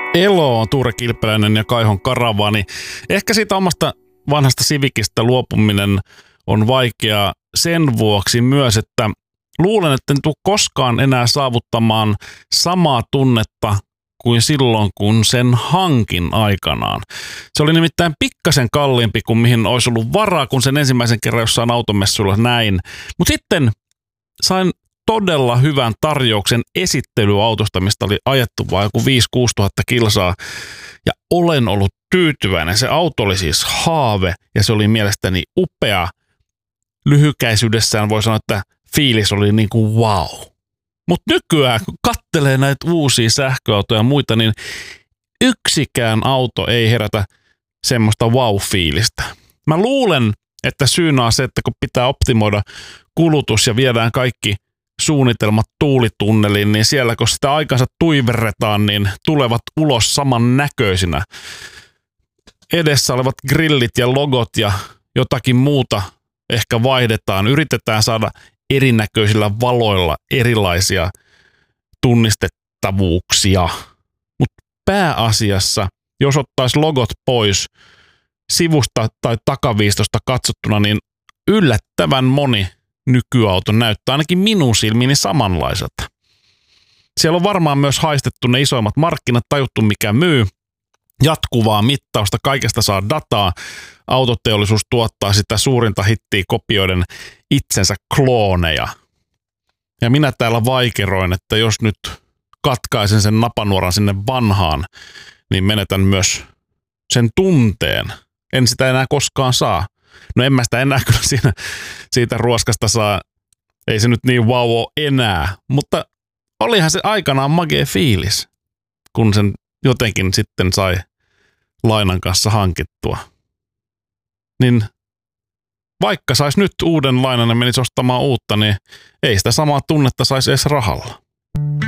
Elo on Tuure Kilpeläinen ja Kaihon Karavaani. Ehkä siitä omasta vanhasta Civicistä luopuminen on vaikeaa sen vuoksi myös, että luulen, että en tule koskaan enää saavuttamaan samaa tunnetta kuin silloin, kun sen hankin aikanaan. Se oli nimittäin pikkasen kalliimpi kuin mihin olisi ollut varaa, kun sen ensimmäisen kerran jossain automessuilla näin. Mutta sitten sain todella hyvän tarjouksen esittelyautosta, mistä oli ajettu vain joku 5-6 tuhatta kilsaa. Ja olen ollut tyytyväinen. Se auto oli siis haave ja se oli mielestäni upea. Lyhykäisyydessään voi sanoa, että fiilis oli niin kuin wow. Mutta nykyään, kun katselee näitä uusia sähköautoja ja muita, niin yksikään auto ei herätä semmoista wow-fiilistä. Mä luulen, että syynä on se, että kun pitää optimoida kulutus ja viedään kaikki suunnitelmat tuulitunneliin, niin siellä kun sitä aikansa tuiverretaan, niin tulevat ulos saman näköisinä. Edessä olevat grillit ja logot ja jotakin muuta ehkä vaihdetaan. Yritetään saada erinäköisillä valoilla erilaisia tunnistettavuuksia. Mutta pääasiassa, jos ottaisi logot pois sivusta tai takaviistosta katsottuna, niin yllättävän moni nykyauto näyttää ainakin minun silmiini samanlaiselta. Siellä on varmaan myös haistettu ne isoimmat markkinat, tajuttu mikä myy, jatkuvaa mittausta, kaikesta saa dataa. Autoteollisuus tuottaa sitä suurinta hittiä kopioiden itsensä klooneja. Ja minä täällä vaikeroin, että jos nyt katkaisen sen napanuoran sinne vanhaan, niin menetän myös sen tunteen. En sitä enää koskaan saa. No en mä sitä enää kyllä siitä ruoskasta saa. Ei se nyt niin wow ole enää. Mutta olihan se aikanaan magee fiilis, kun sen jotenkin sitten sai lainan kanssa hankittua. Niin vaikka saisi nyt uuden lainan ja menisi ostamaan uutta, niin ei sitä samaa tunnetta saisi edes rahalla.